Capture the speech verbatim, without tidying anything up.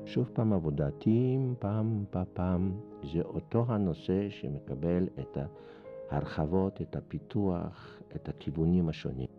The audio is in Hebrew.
שוב פעם עבודתיים, פעם, פעם, פעם, זה אותו הנושא שמקבל את ההרחבות, את הפיתוח, את הכיוונים השונים.